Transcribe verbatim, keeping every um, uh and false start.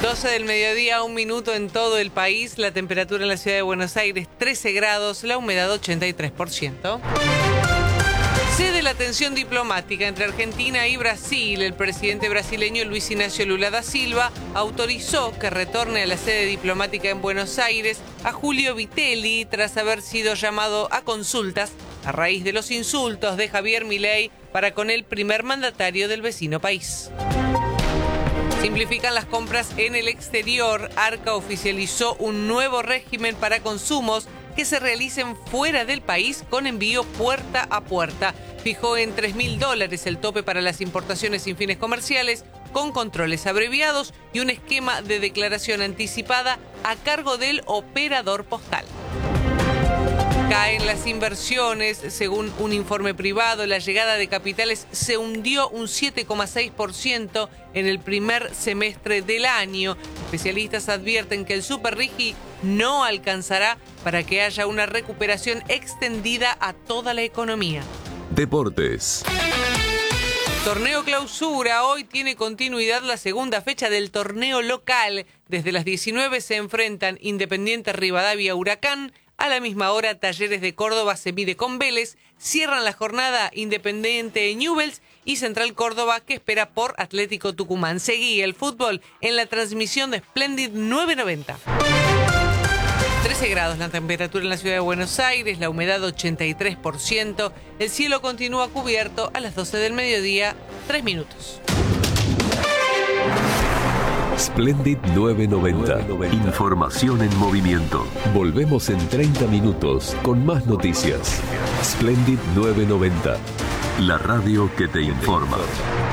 doce del mediodía, un minuto en todo el país. La temperatura en la ciudad de Buenos Aires, trece grados, la humedad ochenta y tres por ciento. Cede la tensión diplomática entre Argentina y Brasil. El presidente brasileño Luis Ignacio Lula da Silva autorizó que retorne a la sede diplomática en Buenos Aires a Julio Vitelli tras haber sido llamado a consultas a raíz de los insultos de Javier Milei para con el primer mandatario del vecino país. Simplifican las compras en el exterior. Arca oficializó un nuevo régimen para consumos que se realicen fuera del país con envío puerta a puerta. Fijó en tres mil dólares el tope para las importaciones sin fines comerciales, con controles abreviados y un esquema de declaración anticipada a cargo del operador postal. Caen las inversiones. Según un informe privado, la llegada de capitales se hundió un siete coma seis por ciento en el primer semestre del año. Especialistas advierten que el superrigi no alcanzará para que haya una recuperación extendida a toda la economía. Deportes. Torneo Clausura. Hoy tiene continuidad la segunda fecha del torneo local. Desde las diecinueve se enfrentan Independiente Rivadavia Huracán. A la misma hora, Talleres de Córdoba se mide con Vélez. Cierran la jornada Independiente Newell's y Central Córdoba, que espera por Atlético Tucumán. Seguí el fútbol en la transmisión de Splendid nueve noventa. trece grados la temperatura en la ciudad de Buenos Aires, la humedad ochenta y tres por ciento. El cielo continúa cubierto a las doce del mediodía, tres minutos. Splendid nueve noventa. Información en movimiento. Volvemos en treinta minutos con más noticias. Splendid nueve noventa. La radio que te informa.